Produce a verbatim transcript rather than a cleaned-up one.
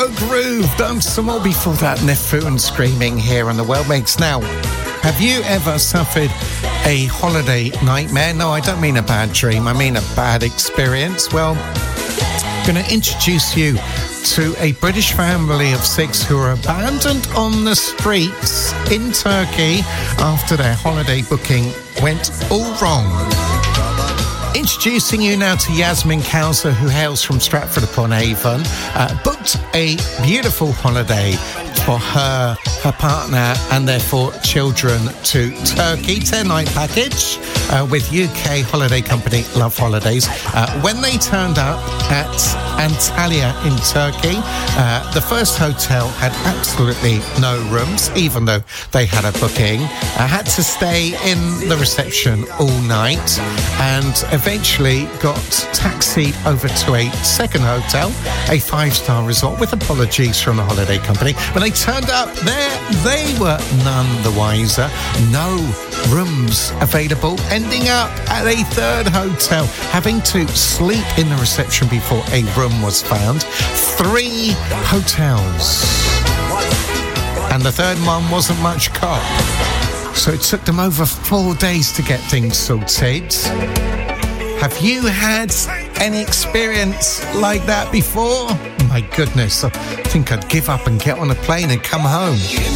Groove, done some more before that. Nefu and Screaming here on the World Mix. Now, have you ever suffered a holiday nightmare? No, I don't mean a bad dream, I mean a bad experience. Well, I'm going to introduce you to a British family of six who were abandoned on the streets in Turkey after their holiday booking went all wrong. Introducing you now to Yasmin Kauser, who hails from Stratford-upon-Avon, uh, booked a beautiful holiday for her, her partner and their four children to Turkey. ten-night package uh, with U K holiday company Love Holidays. Uh, when they turned up at Antalya in Turkey, uh, the first hotel had absolutely no rooms, even though they had a booking. I had to stay in the reception all night and eventually got taxied over to a second hotel, a five-star resort, with apologies from the holiday company. When they turned up there, they were none the wiser. No rooms available, ending up at a third hotel, having to sleep in the reception before a room was found. Three hotels. And the third one wasn't much cop. So it took them over four days to get things sorted. Have you had any experience like that before? My goodness, I think I'd give up and get on a plane and come home.